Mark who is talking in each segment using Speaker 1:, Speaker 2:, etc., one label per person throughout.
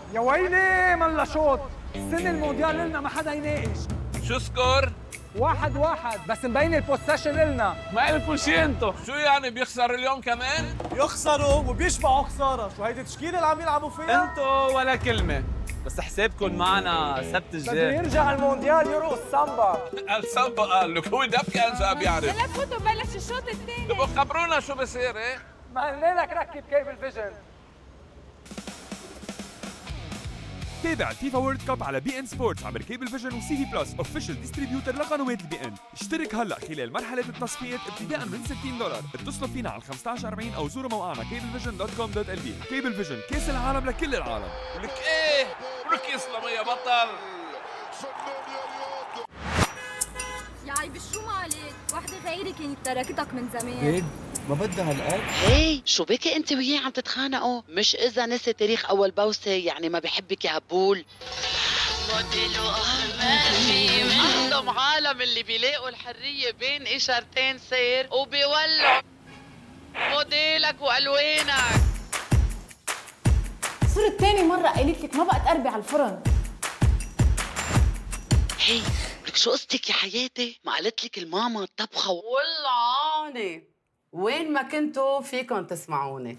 Speaker 1: يا ويلي ملا شوط. السنة المونديال لنا ما حدا يناقش.
Speaker 2: شو سكور؟
Speaker 1: 1-1 بس مبين البوسيشن إلنا.
Speaker 2: ما إلكم شي انتو. شو يعني بيخسر اليوم كمان؟
Speaker 3: يخسروا وبيشبعوا خسارة. شو هيدي التشكيلة اللي عم يلعبوا فيها؟
Speaker 4: انتو ولا كلمة، بس حسابكم معنا سبت
Speaker 1: بده
Speaker 4: الجاي.
Speaker 1: يرجع المونديال يرقص سامبا.
Speaker 2: السامبا قال لك هو دب كان جاب يعرف.
Speaker 5: هلا فوتوا بلش الشوط الثاني.
Speaker 2: تبقوا خبرونا شو بصير ايه؟
Speaker 1: ما قلنا لك ركب كيبل فيجن.
Speaker 6: تابع الفيفا وورلد كاب على بي ان سبورتس عبر كيبل فيجن وسي في بلس اوفيشال ديستريبيوتر لقنوات البي ان. اشترك هلا خلال مرحلة التصفيات ابتداء من $60. اتصلوا فينا على 1540 او زوروا موقعنا cablevision.com.lb. كيبل فيجن، كاس العالم لكل العالم.
Speaker 2: ولك ايه؟ ولك يسلم يا بطل.
Speaker 5: يا عيب شو مالك؟ وحدة غيري كانت تركتك من زمان.
Speaker 3: ما بدها هالقد؟
Speaker 7: هي شو بكي انت وياه عم تتخانقوا؟ مش اذا نسي تاريخ اول بوسه يعني ما بحبك يا هبول. موديلو ماشي معظم عالم اللي بيلاقوا الحريه بين اشارتين سير وبيولعوا موديلك والوانك.
Speaker 8: صرت تاني مرة قايلت لك ما بقى تقربي على الفرن.
Speaker 7: هي لك شو قصتك يا حياتي؟ ما قالت لك الماما طبخه
Speaker 9: والعاني وين ما كنتوا فيكن تسمعوني.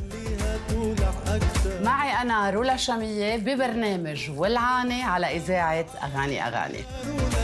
Speaker 9: معي أنا رولا شامية ببرنامج والعاني على إذاعة أغاني